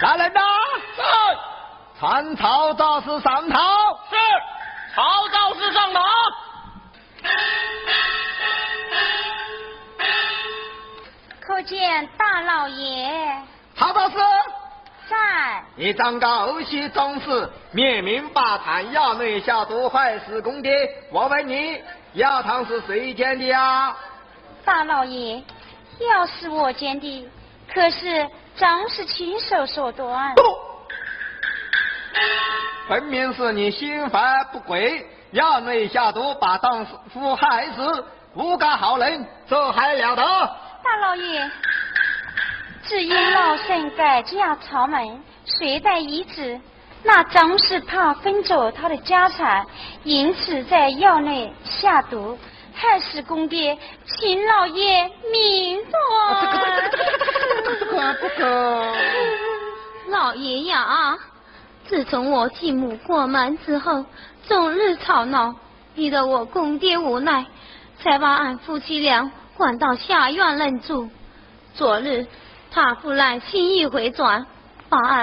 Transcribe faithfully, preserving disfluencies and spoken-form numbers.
来人呐！ 是。 传曹造是上堂。 是。曹造是上堂。 叩见大老爷。 曹造是。 在。 你长高息总是灭命霸贪，衙内下毒坏事公爹。我问你，衙堂是谁建的呀？ 大老爷，要是我建的，可是张氏亲手所断。 不，分明是你心怀不轨，衙内下毒把当夫害死，诬告好人，这还了得？ 大老爷，只因老身改嫁曹门，随带遗旨，那张氏怕分走他的家产，因此在药内下毒，害死公爹，请老爷明断。 这个这个这个这个这个， 老爷呀，自从我继母过门之后，终日吵闹，逼得我公爹无奈，才把俺夫妻俩关到下院忍住。昨日他忽然心意回转，把俺